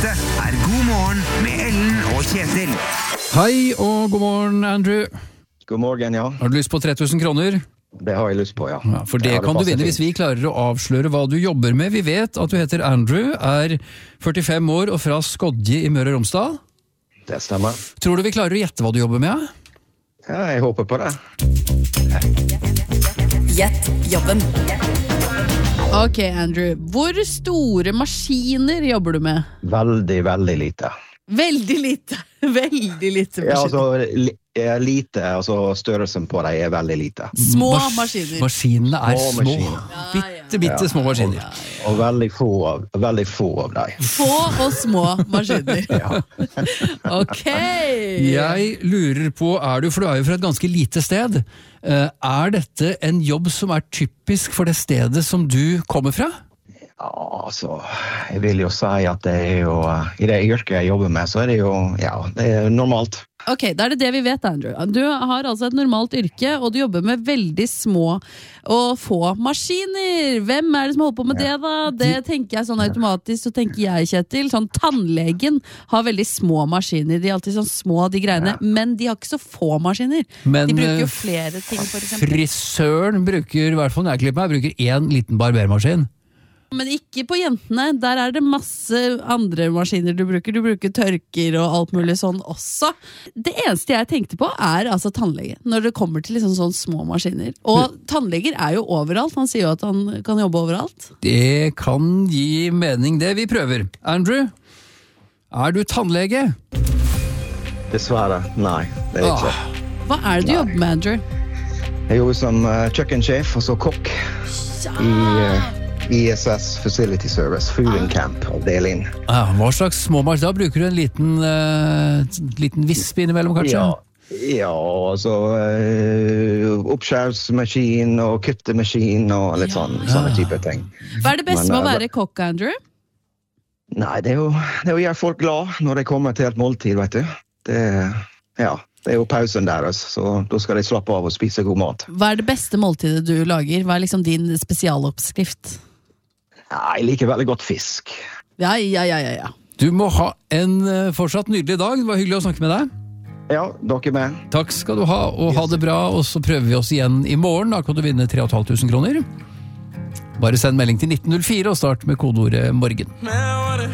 Dette God morgen med Ellen og Kjetil. Hei og god morgen, Andrew. God morgen, ja. Har du lyst på 3000 kroner? Det har jeg lyst på, ja. Ja, for det kan du vinne hvis vi klarer å avsløre hva du jobber med. Vi vet at du heter Andrew, er 45 år og fra Skodje i Møre og Romsdal. Det stemmer. Tror du vi klarer å gjette hva du jobber med? Ja, jeg håper på det. Gjett jobben. Ok, Andrew. Hvor store maskiner jobber du med? Veldig, veldig lite. Veldig lite. Veldig lite maskiner. Ja, altså, lite, altså størrelsen på deg er veldig lite. Små maskiner. Maskinene er Små små. maskiner. Bitte små maskiner. Og veldig få av deg. Få og små maskiner. Ja. Ok. Jeg lurer på, for du er jo fra et ganske lite sted, er dette en jobb som er typisk for det stedet som du kommer fra? Ja, altså, jeg vil jo si at det er jo, i det yrket jeg jobber med, så er det jo, ja, det er normalt. Ok, da er det vi vet, Andrew. Du har altså et normalt yrke, og du jobber med veldig små og få maskiner. Hvem er det som holder på med det da? Det tenker jeg sånn automatisk, så tenker jeg, Kjetil. Sånn, tannlegen har veldig små maskiner. De er alltid sånn små, de greiene. Men de har ikke så få maskiner. Men, de bruker jo flere ting, for eksempel. Frisøren bruker, i hvert fall når jeg klipper meg, bruker en liten barbermaskin. Men ikke på jentene, der er det masse andre maskiner du bruker. Du bruker tørker og alt mulig sånn også. Det eneste jeg tenkte på er altså tannlege, når det kommer til liksom sånn små maskiner. Og tannleger er jo overalt, han sier jo at han kan jobbe overalt. Det kan gi mening det, vi prøver. Andrew, er du tannlege? Dessverre, nei, det er ikke. Hva er det du jobber med, Andrew? Jeg jobber som kjøkkensjef og så kokk i ISS Facility Service, Food and Camp avdeling. Hva slags småmaskiner? Da bruker du en liten visp innimellom, kanskje? Ja, altså oppskjærsmaskin og kuttemaskin og litt sånne type ting. Hva er det beste med å være kokk, Andrew? Nei, det er jo å gjøre folk glad når de kommer til et måltid, vet du. Det er jo pausen deres, så da skal de slappe av og spise god mat. Hva er det beste måltidet du lager? Hva er liksom din spesialoppskrift? Ja, jeg liker veldig godt fisk. Ja. Du må ha en fortsatt nydelig dag. Det var hyggelig å snakke med deg. Ja, dere med. Takk skal du ha, og ha det bra. Og så prøver vi oss igjen i morgen. Da kan du vinne 3.500 kroner. Bare send melding til 1904 og start med kodeordet morgen.